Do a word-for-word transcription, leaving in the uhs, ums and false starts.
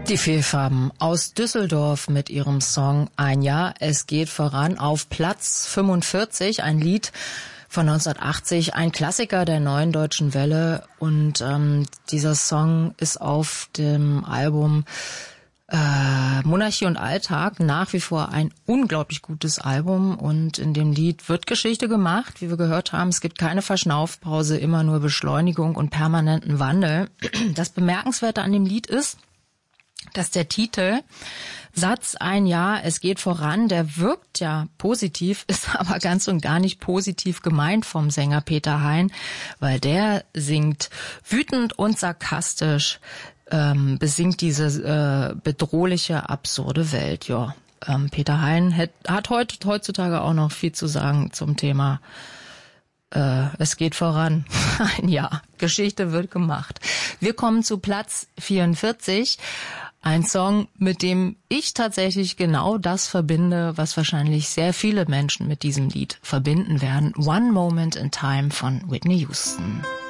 Die Fehlfarben aus Düsseldorf mit ihrem Song Ein Jahr, es geht voran auf Platz fünfundvierzig, ein Lied von neunzehnhundertachtzig, ein Klassiker der neuen deutschen Welle, und ähm, dieser Song ist auf dem Album äh, Monarchie und Alltag nach wie vor ein unglaublich gutes Album, und in dem Lied wird Geschichte gemacht, wie wir gehört haben. Es gibt keine Verschnaufpause, immer nur Beschleunigung und permanenten Wandel. Das Bemerkenswerte an dem Lied ist, dass der Titel Satz Ein Jahr, es geht voran, der wirkt ja positiv, ist aber ganz und gar nicht positiv gemeint vom Sänger Peter Hein, weil der singt wütend und sarkastisch, ähm, besingt diese äh, bedrohliche, absurde Welt. Ja, ähm, Peter Hein hat, hat heute, heutzutage auch noch viel zu sagen zum Thema äh, es geht voran. Ein Jahr, Geschichte wird gemacht. Wir kommen zu Platz vierundvierzig. Ein Song, mit dem ich tatsächlich genau das verbinde, was wahrscheinlich sehr viele Menschen mit diesem Lied verbinden werden. One Moment in Time von Whitney Houston.